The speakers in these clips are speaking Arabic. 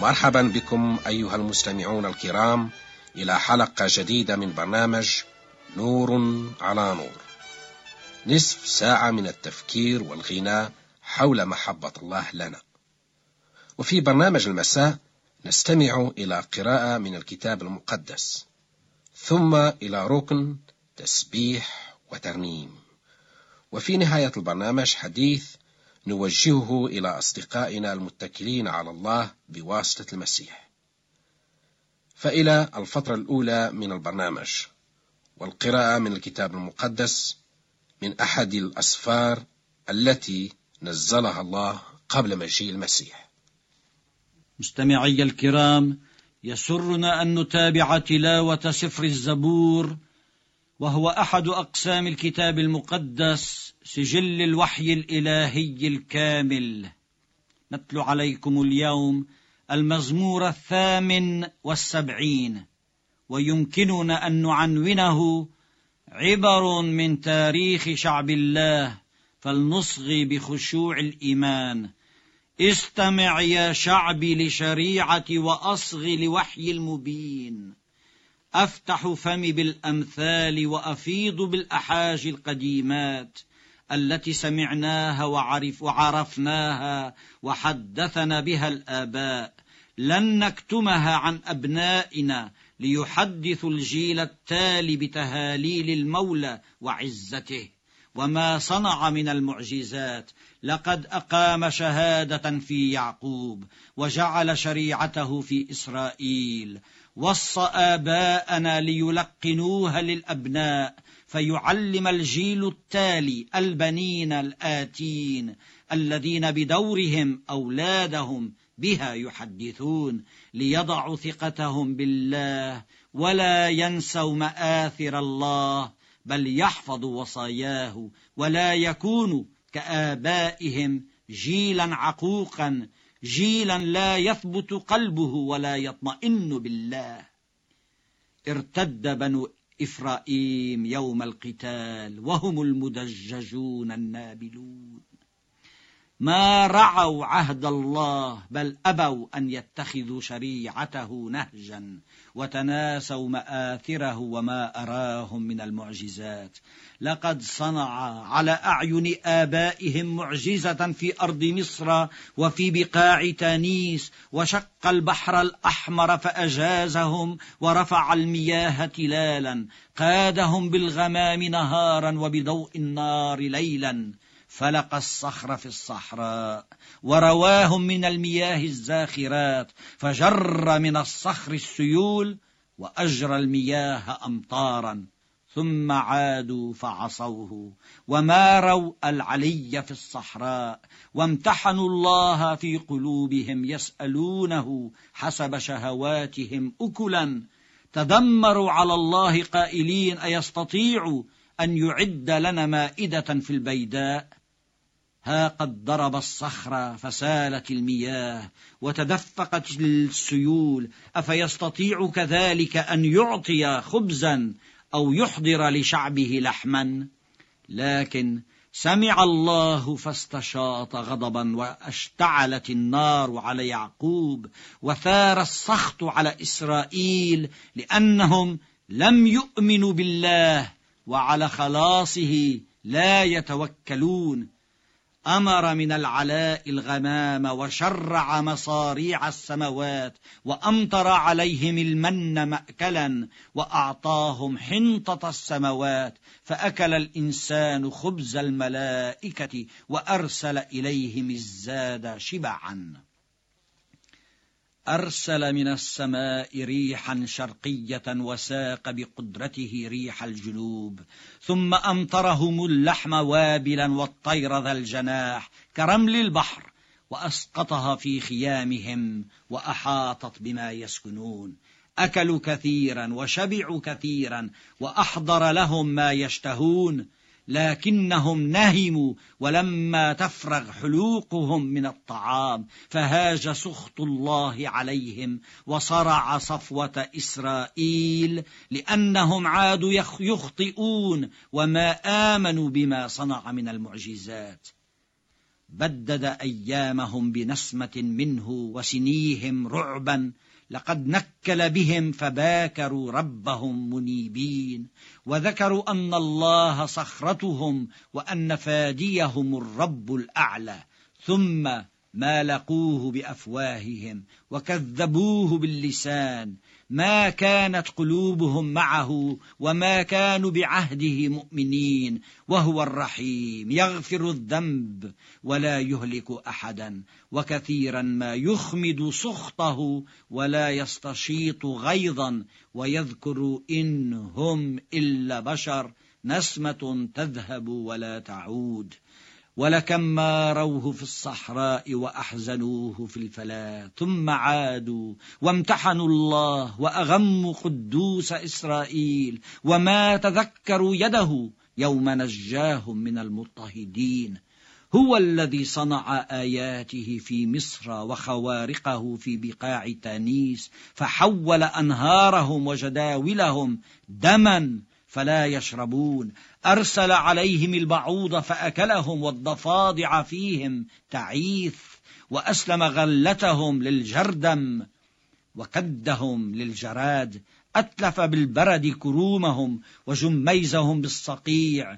مرحبا بكم أيها المستمعون الكرام إلى حلقة جديدة من برنامج نور على نور، نصف ساعة من التفكير والغناء حول محبة الله لنا. وفي برنامج المساء نستمع إلى قراءة من الكتاب المقدس، ثم إلى ركن تسبيح وترنيم، وفي نهاية البرنامج حديث نوجهه إلى أصدقائنا المتكلين على الله بواسطة المسيح. فإلى الفترة الأولى من البرنامج والقراءة من الكتاب المقدس من أحد الأسفار التي نزلها الله قبل مجيء المسيح. مستمعي الكرام، يسرنا أن نتابع تلاوة سفر الزبور، وهو أحد أقسام الكتاب المقدس، سجل الوحي الإلهي الكامل. نتلو عليكم اليوم المزمور 78، ويمكننا أن نعنونه عبر من تاريخ شعب الله، فلنصغي بخشوع الإيمان. استمع يا شعبي لشريعتي وأصغي لوحي المبين. أفتح فمي بالأمثال وأفيض بالأحاجي القديمات التي سمعناها وعرفناها وحدثنا بها الآباء. لن نكتمها عن أبنائنا ليحدث الجيل التالي بتهاليل المولى وعزته وما صنع من المعجزات. لقد أقام شهادة في يعقوب وجعل شريعته في إسرائيل. وصى آباءنا ليلقنوها للأبناء، فيعلم الجيل التالي البنين الآتين الذين بدورهم أولادهم بها يحدثون، ليضعوا ثقتهم بالله ولا ينسوا مآثر الله، بل يحفظوا وصاياه ولا يكونوا كآبائهم جيلا عقوقا، جيلا لا يثبت قلبه ولا يطمئن بالله. ارتد بنو إفرائيم يوم القتال وهم المدججون النابلون، ما رعوا عهد الله، بل أبوا أن يتخذوا شريعته نهجا، وتناسوا مآثره وما أراهم من المعجزات. لقد صنع على أعين آبائهم معجزة في أرض مصر وفي بقاع تانيس، وشق البحر الأحمر فأجازهم، ورفع المياه تلالا، قادهم بالغمام نهارا وبضوء النار ليلا، فلق الصخر في الصحراء، ورواهم من المياه الزاخرات، فجر من الصخر السيول، وأجرى المياه أمطارا، ثم عادوا فعصوه، وماروا العلي في الصحراء، وامتحنوا الله في قلوبهم، يسألونه حسب شهواتهم أكلا. تذمروا على الله قائلين: أيستطيع أن يعد لنا مائدة في البيداء؟ ها قد ضرب الصخر فسالت المياه وتدفقت السيول، أفيستطيع كذلك أن يعطي خبزا أو يحضر لشعبه لحما؟ لكن سمع الله فاستشاط غضبا، واشتعلت النار على يعقوب، وثار السخط على إسرائيل، لأنهم لم يؤمنوا بالله وعلى خلاصه لا يتوكلون. أمر من العلاء الغمام، وشرع مصاريع السماوات، وأمطر عليهم المن مأكلا، وأعطاهم حنطة السماوات، فأكل الإنسان خبز الملائكة، وأرسل إليهم الزاد شبعا. أرسل من السماء ريحا شرقية، وساق بقدرته ريح الجنوب، ثم أمطرهم اللحم وابلا، والطير ذا الجناح كرمل البحر، وأسقطها في خيامهم، وأحاطت بما يسكنون. أكلوا كثيرا وشبعوا كثيرا، وأحضر لهم ما يشتهون، لكنهم نهموا ولما تفرغ حلوقهم من الطعام، فهاج سخط الله عليهم، وصرع صفوة إسرائيل، لأنهم عادوا يخطئون وما آمنوا بما صنع من المعجزات. بدد أيامهم بنسمة منه وسنيهم رعبا. لقد نكل بهم فباكروا ربهم منيبين، وذكروا أن الله صخرتهم وأن فاديهم الرب الأعلى. ثم ما لقوه بأفواههم وكذبوه باللسان، ما كانت قلوبهم معه وما كانوا بعهده مؤمنين. وهو الرحيم يغفر الذنب ولا يهلك أحدا، وكثيرا ما يخمد سخطه ولا يستشيط غيظا، ويذكر إن هم إلا بشر، نسمة تذهب ولا تعود. ولكم ماروه في الصحراء وأحزنوه في الفلاة، ثم عادوا وامتحنوا الله وأغموا قدوس إسرائيل، وما تذكروا يده يوم نجاهم من المضطهدين. هو الذي صنع آياته في مصر وخوارقه في بقاع تانيس، فحول أنهارهم وجداولهم دما فلا يشربون. أرسل عليهم البعوض فأكلهم، والضفادع فيهم تعيث، وأسلم غلتهم للجردم وكدهم للجراد. أتلف بالبرد كرومهم وجميزهم بالصقيع،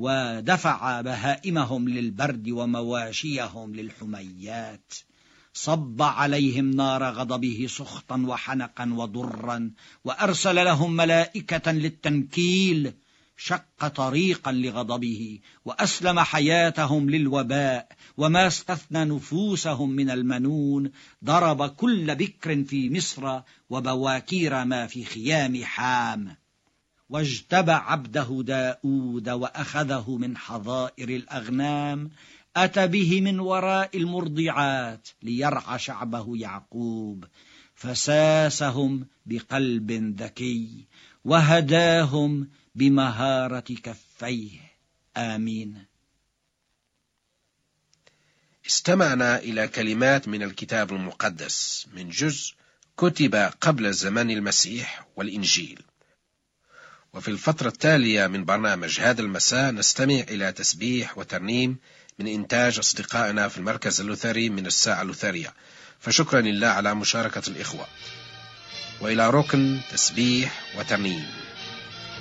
ودفع بهائمهم للبرد ومواشيهم للحميات. صب عليهم نار غضبه سخطا وحنقا وضرا، وأرسل لهم ملائكة للتنكيل. شق طريقا لغضبه وأسلم حياتهم للوباء، وما استثنى نفوسهم من المنون. ضرب كل بكر في مصر وبواكير ما في خيام حام. واجتبى عبده داود وأخذه من حظائر الأغنام، أتى به من وراء المرضعات ليرعى شعبه يعقوب. فساسهم بقلب ذكي وهداهم بمهارة كفيه. آمين. استمعنا إلى كلمات من الكتاب المقدس من جزء كتب قبل زمن المسيح والإنجيل. وفي الفترة التالية من برنامج هذا المساء نستمع إلى تسبيح وترنيم من إنتاج أصدقائنا في المركز اللوثري من الساعة اللوثرية. فشكرا لله على مشاركة الإخوة، وإلى ركن تسبيح وترنيم.